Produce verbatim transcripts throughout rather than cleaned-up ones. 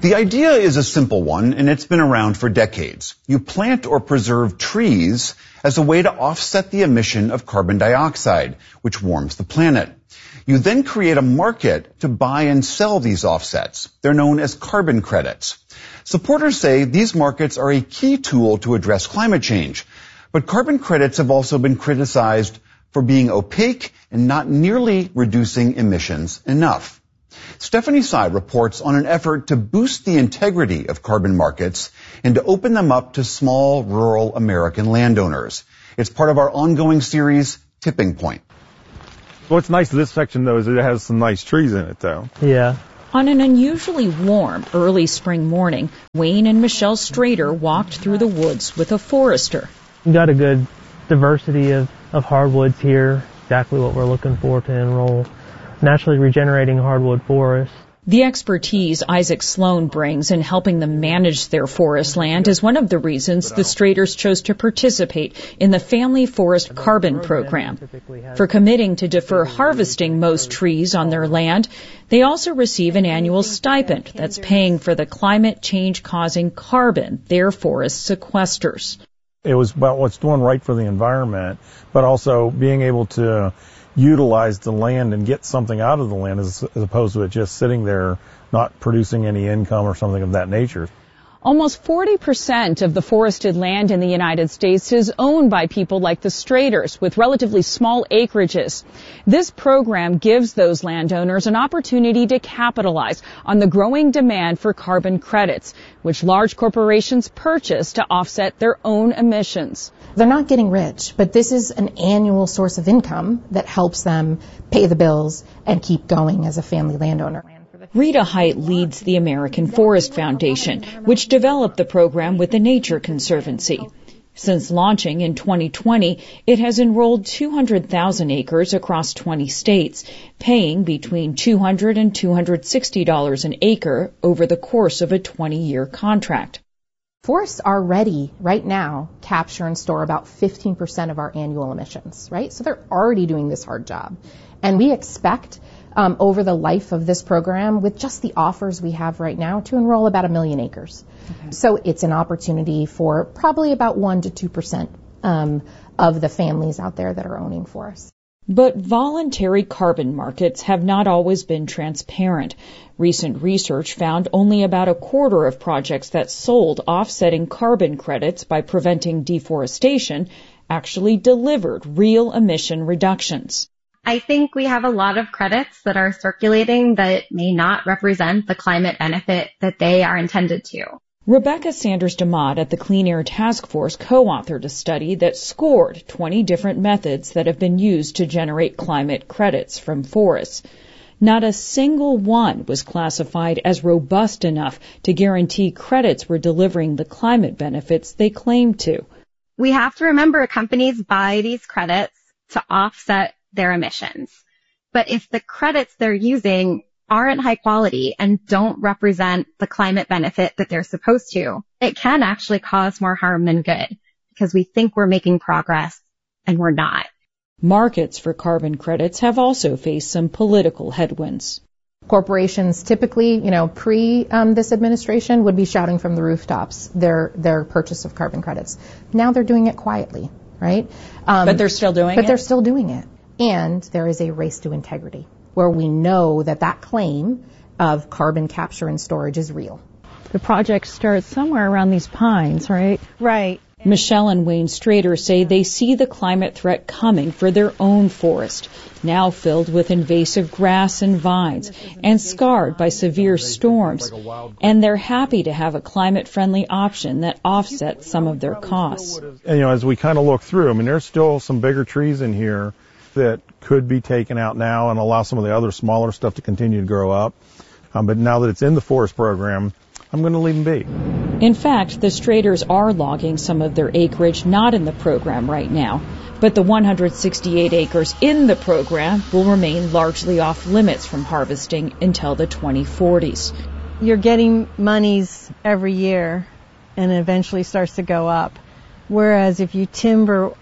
The idea is a simple one, and it's been around for decades. You plant or preserve trees as a way to offset the emission of carbon dioxide, which warms the planet. You then create a market to buy and sell these offsets. They're known as carbon credits. Supporters say these markets are a key tool to address climate change. But carbon credits have also been criticized for being opaque and not nearly reducing emissions enough. Stephanie Tsai reports on an effort to boost the integrity of carbon markets and to open them up to small rural American landowners. It's part of our ongoing series, Tipping Point. What's nice of this section, though, is it has some nice trees in it, though. Yeah. On an unusually warm early spring morning, Wayne and Michelle Strader walked through the woods with a forester. We got a good diversity of, of hardwoods here, exactly what we're looking for to enroll naturally regenerating hardwood forests. The expertise Isaac Sloan brings in helping them manage their forest land is one of the reasons the Straders chose to participate in the Family Forest Carbon Program. For committing to defer harvesting most trees on their land, they also receive an annual stipend that's paying for the climate change-causing carbon their forest sequesters. It was about what's doing right for the environment, but also being able to utilize the land and get something out of the land as, as opposed to it just sitting there not producing any income or something of that nature. Almost forty percent of the forested land in the United States is owned by people like the Straders with relatively small acreages. This program gives those landowners an opportunity to capitalize on the growing demand for carbon credits, which large corporations purchase to offset their own emissions. They're not getting rich, but this is an annual source of income that helps them pay the bills and keep going as a family landowner. Rita Height leads the American Forest Foundation, which developed the program with the Nature Conservancy. Since launching in twenty twenty, it has enrolled two hundred thousand acres across twenty states, paying between two hundred dollars and two hundred sixty dollars an acre over the course of a twenty-year contract. Forests already, right now, capture and store about fifteen percent of our annual emissions, right? So they're already doing this hard job. And we expect um, over the life of this program, with just the offers we have right now, to enroll about a million acres. Okay. So it's an opportunity for probably about one to two percent um, of the families out there that are owning forests. But voluntary carbon markets have not always been transparent. Recent research found only about a quarter of projects that sold offsetting carbon credits by preventing deforestation actually delivered real emission reductions. I think we have a lot of credits that are circulating that may not represent the climate benefit that they are intended to. Rebecca Sanders-DeMott at the Clean Air Task Force co-authored a study that scored twenty different methods that have been used to generate climate credits from forests. Not a single one was classified as robust enough to guarantee credits were delivering the climate benefits they claimed to. We have to remember companies buy these credits to offset their emissions. But if the credits they're using aren't high quality and don't represent the climate benefit that they're supposed to, it can actually cause more harm than good because we think we're making progress and we're not. Markets for carbon credits have also faced some political headwinds. Corporations typically, you know, pre um, this administration would be shouting from the rooftops their their purchase of carbon credits. Now they're doing it quietly, right? Um, but they're still doing but it? But they're still doing it. And there is a race to integrity where we know that that claim of carbon capture and storage is real. The project starts somewhere around these pines, right? Right. Michelle and Wayne Strader say they see the climate threat coming for their own forest, now filled with invasive grass and vines and scarred by severe storms. And they're happy to have a climate-friendly option that offsets some of their costs. And, you know, as we kind of look through, I mean, there's still some bigger trees in here that could be taken out now and allow some of the other smaller stuff to continue to grow up. Um, but now that it's in the forest program, I'm going to leave them be. In fact, the Straders are logging some of their acreage not in the program right now, but the one hundred sixty-eight acres in the program will remain largely off limits from harvesting until the twenty forties. You're getting monies every year and it eventually starts to go up. Whereas if you timber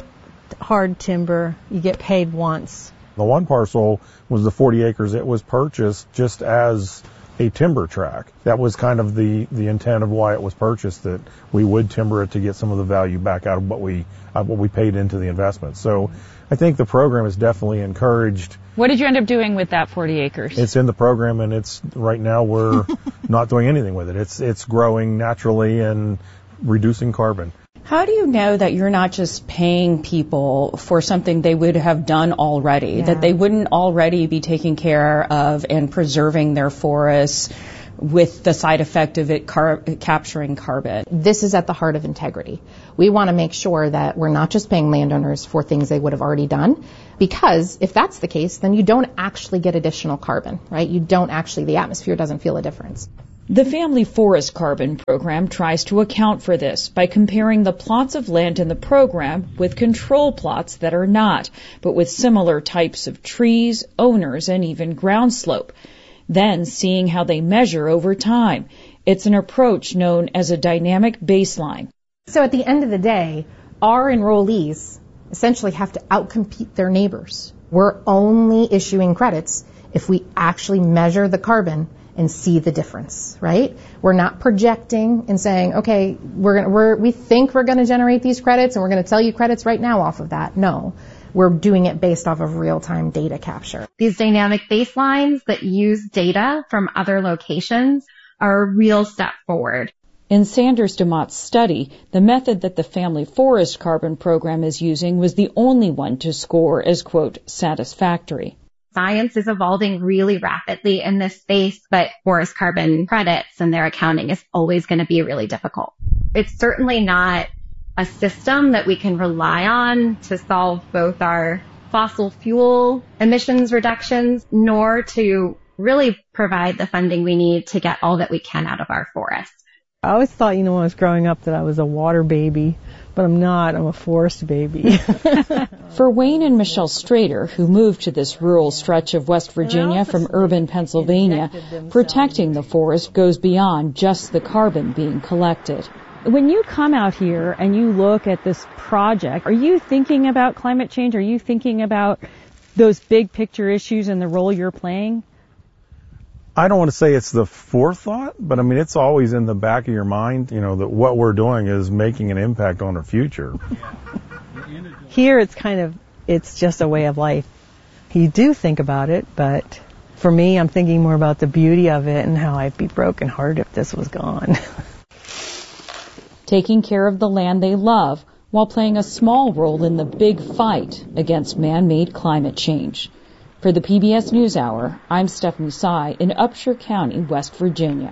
hard timber, you get paid once. The one parcel was the forty acres. It was purchased just as a timber track. That was kind of the, the intent of why it was purchased, that we would timber it to get some of the value back out of what we, uh, what we paid into the investment. So I think the program is definitely encouraged. What did you end up doing with that forty acres? It's in the program, and it's right now we're not doing anything with it. It's, it's growing naturally and reducing carbon. How do you know that you're not just paying people for something they would have done already, yeah. that they wouldn't already be taking care of and preserving their forests with the side effect of it car- capturing carbon? This is at the heart of integrity. We want to make sure that we're not just paying landowners for things they would have already done, because if that's the case, then you don't actually get additional carbon, right? You don't actually, the atmosphere doesn't feel a difference. The Family Forest Carbon Program tries to account for this by comparing the plots of land in the program with control plots that are not, but with similar types of trees, owners, and even ground slope. Then seeing how they measure over time. It's an approach known as a dynamic baseline. So at the end of the day, our enrollees essentially have to outcompete their neighbors. We're only issuing credits if we actually measure the carbon and see the difference, right? We're not projecting and saying, okay, we're gonna, we're, we think we're going to generate these credits and we're going to tell you credits right now off of that. No, we're doing it based off of real-time data capture. These dynamic baselines that use data from other locations are a real step forward. In Sanders DeMott's study, the method that the Family Forest Carbon Program is using was the only one to score as, quote, satisfactory. Science is evolving really rapidly in this space, but forest carbon credits and their accounting is always going to be really difficult. It's certainly not a system that we can rely on to solve both our fossil fuel emissions reductions, nor to really provide the funding we need to get all that we can out of our forests. I always thought, you know, when I was growing up that I was a water baby, but I'm not. I'm a forest baby. For Wayne and Michelle Strader, who moved to this rural stretch of West Virginia from urban Pennsylvania, protecting the forest goes beyond just the carbon being collected. When you come out here and you look at this project, are you thinking about climate change? Are you thinking about those big picture issues and the role you're playing? I don't want to say it's the forethought, but I mean, it's always in the back of your mind, you know, that what we're doing is making an impact on our future. Here it's kind of, it's just a way of life. You do think about it, but for me, I'm thinking more about the beauty of it and how I'd be brokenhearted if this was gone. Taking care of the land they love while playing a small role in the big fight against man-made climate change. For the P B S NewsHour, I'm Stephanie Sy in Upshur County, West Virginia.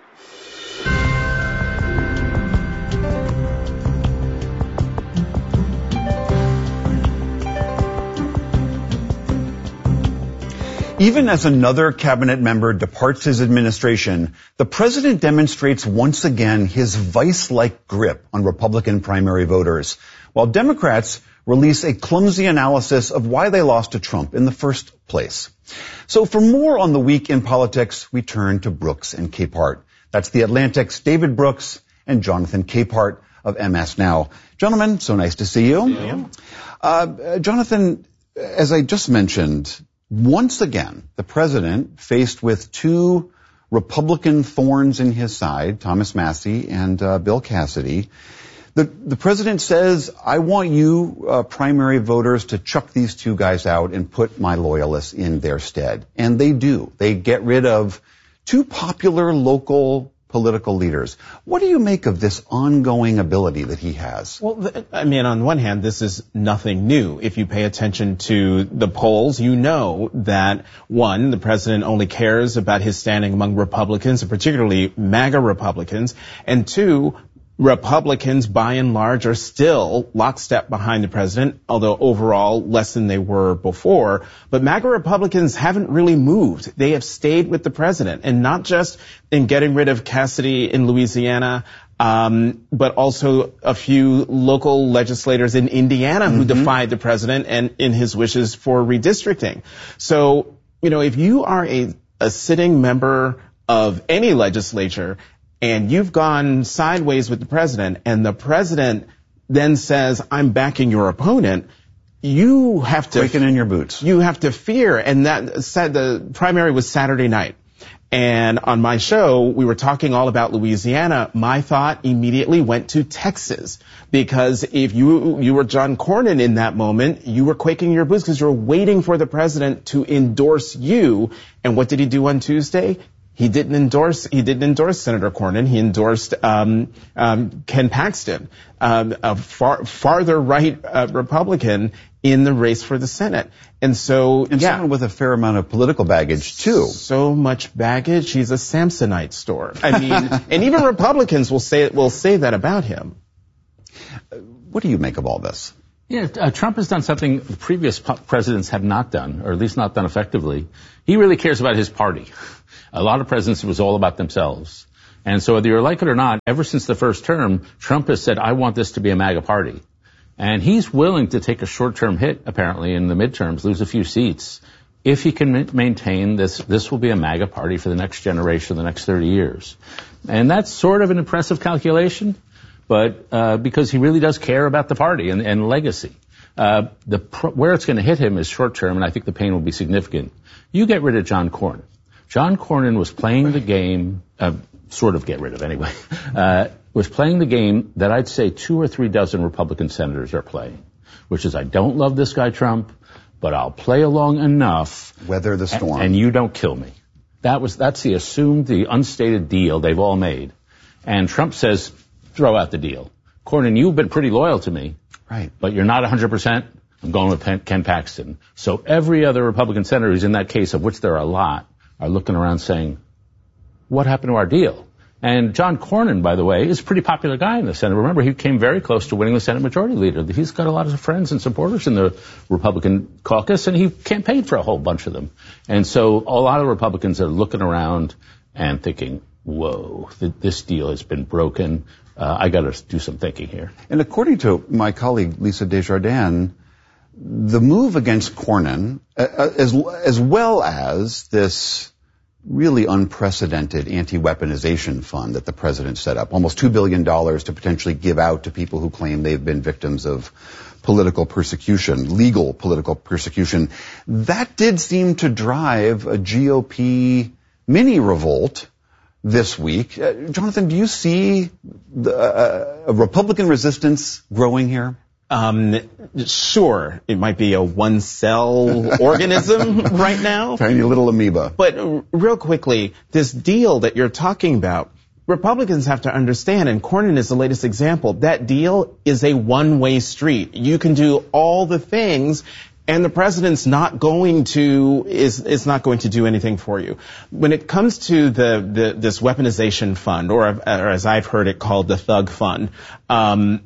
Even as another cabinet member departs his administration, the president demonstrates once again his vice-like grip on Republican primary voters, while Democrats release a clumsy analysis of why they lost to Trump in the first place. So for more on the week in politics, we turn to Brooks and Capehart. That's The Atlantic's David Brooks and Jonathan Capehart of M S Now. Gentlemen, so nice to see you. Yeah. Uh, Jonathan, as I just mentioned, once again, the president, faced with two Republican thorns in his side, Thomas Massie and uh, Bill Cassidy, The, the president says, I want you uh, primary voters to chuck these two guys out and put my loyalists in their stead. And they do. They get rid of two popular local political leaders. What do you make of this ongoing ability that he has? Well, I mean, on one hand, this is nothing new. If you pay attention to the polls, you know that, one, the president only cares about his standing among Republicans, and particularly MAGA Republicans, and two, Republicans, by and large, are still lockstep behind the president, although overall less than they were before. But MAGA Republicans haven't really moved. They have stayed with the president, and not just in getting rid of Cassidy in Louisiana, um, but also a few local legislators in Indiana mm-hmm. who defied the president and in his wishes for redistricting. So, you know, if you are a, a sitting member of any legislature and you've gone sideways with the president, and the president then says, I'm backing your opponent, you have to... Breaking in your boots. You have to fear. And that said, the primary was Saturday night. And on my show, we were talking all about Louisiana. My thought immediately went to Texas, because if you you were John Cornyn in that moment, you were quaking your boots because you were waiting for the president to endorse you. And what did he do on Tuesday? He didn't endorse. He didn't endorse Senator Cornyn. He endorsed um, um, Ken Paxton, um, a far farther right uh, Republican in the race for the Senate. And so, and yeah, someone with a fair amount of political baggage too. So much baggage. He's a Samsonite store. I mean, and even Republicans will say will say that about him. What do you make of all this? Yeah, uh, Trump has done something the previous presidents have not done, or at least not done effectively. He really cares about his party. A lot of presidents, it was all about themselves. And so whether you like it or not, ever since the first term, Trump has said, I want this to be a MAGA party. And he's willing to take a short-term hit, apparently, in the midterms, lose a few seats, if he can ma- maintain this, this will be a MAGA party for the next generation, the next thirty years. And that's sort of an impressive calculation, but uh, because he really does care about the party and, and legacy. Uh, the pr- where it's going to hit him is short-term, and I think the pain will be significant. You get rid of John Cornyn. John Cornyn was playing the game, uh, sort of get rid of anyway, uh, was playing the game that I'd say two or three dozen Republican senators are playing, which is I don't love this guy Trump, but I'll play along enough. Weather the storm. And, and you don't kill me. That was, that's the assumed, the unstated deal they've all made. And Trump says, throw out the deal. Cornyn, you've been pretty loyal to me. Right. But you're not one hundred percent. I'm going with Ken Paxton. So every other Republican senator who's in that case, of which there are a lot, are looking around saying, what happened to our deal? And John Cornyn, by the way, is a pretty popular guy in the Senate. Remember, he came very close to winning the Senate Majority Leader. He's got a lot of friends and supporters in the Republican caucus, and he campaigned for a whole bunch of them. And so a lot of Republicans are looking around and thinking, whoa, th- this deal has been broken. Uh, I got to do some thinking here. And according to my colleague, Lisa Desjardins, the move against Cornyn, uh, as, as well as this really unprecedented anti-weaponization fund that the president set up, almost two billion dollars to potentially give out to people who claim they've been victims of political persecution, legal political persecution, that did seem to drive a G O P mini revolt this week. Uh, Jonathan, do you see the, uh, a Republican resistance growing here? Um, sure, it might be a one-cell organism right now. Tiny little amoeba. But uh, real quickly, this deal that you're talking about, Republicans have to understand, and Cornyn is the latest example, that deal is a one-way street. You can do all the things, and the president's not going to is is not going to do anything for you. When it comes to the, the this weaponization fund, or, or as I've heard it called, the thug fund, um,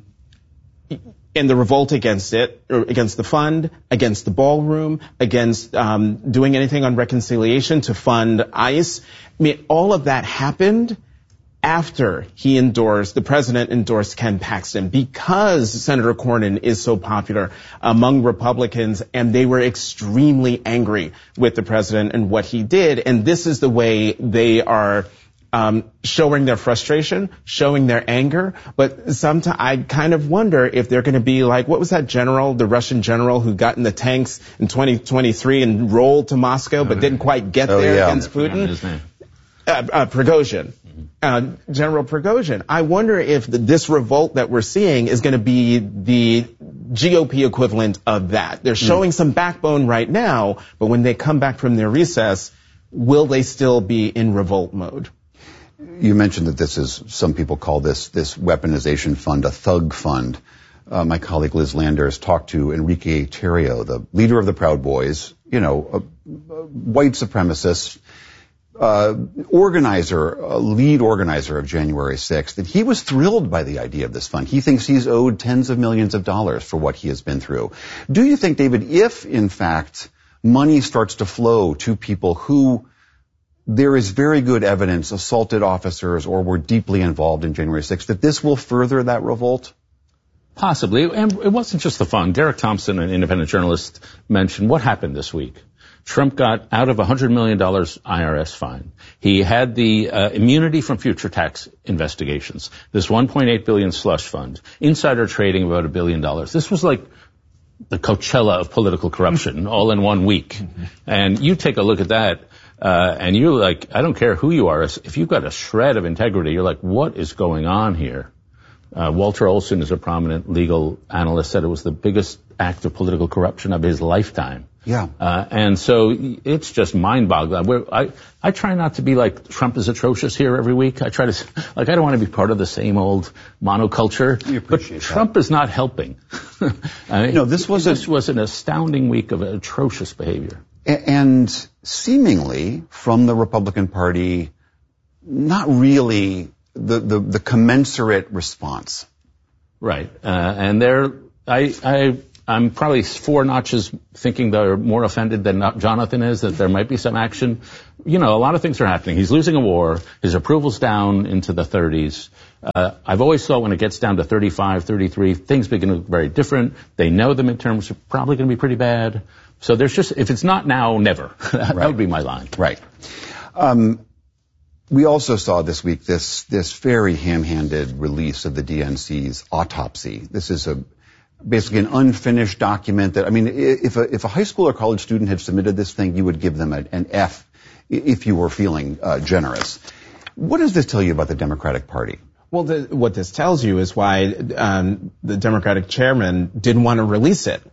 and the revolt against it, or against the fund, against the ballroom, against um, doing anything on reconciliation to fund ICE. I mean, all of that happened after he endorsed, the president endorsed Ken Paxton, because Senator Cornyn is so popular among Republicans, and they were extremely angry with the president and what he did. And this is the way they are Um, showing their frustration, showing their anger. But sometimes I kind of wonder if they're going to be like, what was that general, the Russian general who got in the tanks in twenty twenty-three and rolled to Moscow but didn't quite get oh, there yeah. against Putin? Uh, uh, Prigozhin. Uh, General Prigozhin. I wonder if the, this revolt that we're seeing is going to be the G O P equivalent of that. They're showing mm. some backbone right now, but when they come back from their recess, will they still be in revolt mode? You mentioned that this is, some people call this, this weaponization fund a thug fund. Uh, my colleague Liz Landers talked to Enrique Tarrio, the leader of the Proud Boys, you know, a, a white supremacist, uh, organizer, a lead organizer of January sixth, and he was thrilled by the idea of this fund. He thinks he's owed tens of millions of dollars for what he has been through. Do you think, David, if in fact money starts to flow to people who there is very good evidence assaulted officers or were deeply involved in January sixth, that this will further that revolt? Possibly. And it wasn't just the fund. Derek Thompson, an independent journalist, mentioned what happened this week. Trump got out of a one hundred million dollars I R S fine. He had the uh, immunity from future tax investigations. This one point eight billion dollars slush fund. Insider trading about a billion dollars. This was like the Coachella of political corruption all in one week. And you take a look at that. Uh, and you're like, I don't care who you are. If you've got a shred of integrity, you're like, what is going on here? Uh, Walter Olson is a prominent legal analyst, said it was the biggest act of political corruption of his lifetime. Yeah. Uh, and so it's just mind-boggling. We're, I, I try not to be like, Trump is atrocious here every week. I try to, like, I don't want to be part of the same old monoculture. You appreciate but Trump that. is not helping. I mean, no, this was, this a, was an astounding week of atrocious behavior. And seemingly from the Republican Party, not really the, the, the commensurate response. Right. Uh, and they're, I, I, I'm probably four notches thinking they're more offended than Jonathan is, that there might be some action. You know, a lot of things are happening. He's losing a war. His approval's down into the thirties. Uh, I've always thought when it gets down to thirty-five, thirty-three, things begin to look very different. They know the midterms are probably going to be pretty bad. So there's just, if it's not now, never. that, right. would be my line. Right. Um, we also saw this week this, this very ham-handed release of the D N C's autopsy. This is a, basically an unfinished document that, I mean, if a, if a high school or college student had submitted this thing, you would give them a, an F if you were feeling uh, generous. What does this tell you about the Democratic Party? Well, the, what this tells you is why um, the Democratic chairman didn't want to release it.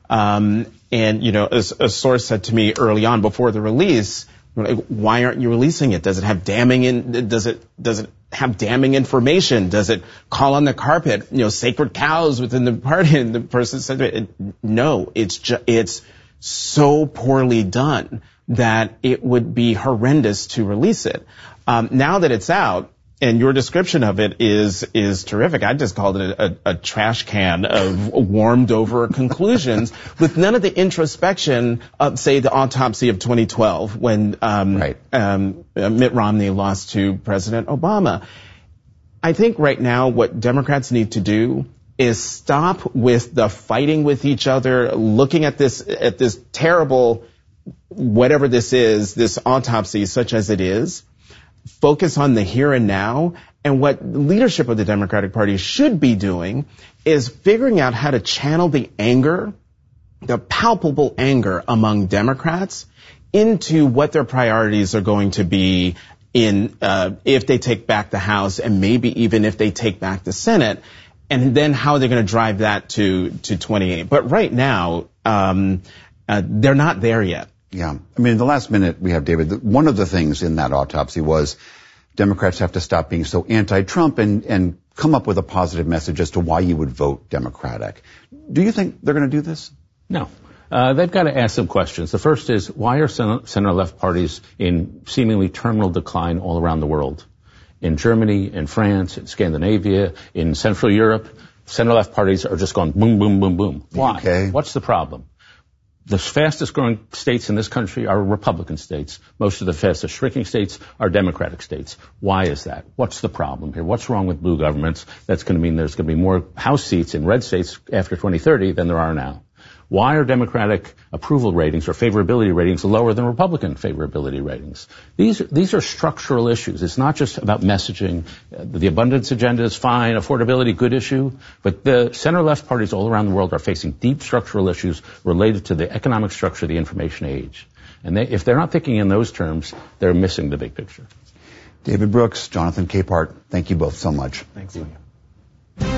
Um, and, you know, a, a source said to me early on before the release, like, why aren't you releasing it? Does it have damning in, does it, does it have damning information? Does it call on the carpet, you know, sacred cows within the party? And the person said, no, it's ju- it's so poorly done that it would be horrendous to release it. Um, now that it's out, and your description of it is is terrific. I just called it a, a, a trash can of warmed over conclusions with none of the introspection of, say, the autopsy of twenty twelve when um, right. um, Mitt Romney lost to President Obama. I think right now what Democrats need to do is stop with the fighting with each other, looking at this at this terrible, whatever this is, this autopsy, such as it is. Focus on the here and now, and what the leadership of the Democratic Party should be doing is figuring out how to channel the anger, the palpable anger among Democrats, into what their priorities are going to be in uh, if they take back the House and maybe even if they take back the Senate, and then how they're going to drive that to to twenty-eight. But right now, um, uh, they're not there yet. Yeah. I mean, in the last minute we have, David, one of the things in that autopsy was Democrats have to stop being so anti-Trump and, and come up with a positive message as to why you would vote Democratic. Do you think they're going to do this? No. Uh, they've got to ask some questions. The first is, why are center-left parties in seemingly terminal decline all around the world? In Germany, in France, in Scandinavia, in Central Europe, center-left parties are just going boom, boom, boom, boom. Why? Okay. What's the problem? The fastest growing states in this country are Republican states. Most of the fastest shrinking states are Democratic states. Why is that? What's the problem here? What's wrong with blue governments? That's going to mean there's going to be more House seats in red states after twenty thirty than there are now. Why are Democratic approval ratings or favorability ratings lower than Republican favorability ratings? These, these are structural issues. It's not just about messaging. The abundance agenda is fine, affordability, good issue, but the center-left parties all around the world are facing deep structural issues related to the economic structure of the information age. And they, if they're not thinking in those terms, they're missing the big picture. David Brooks, Jonathan Capehart, thank you both so much. Thanks, William.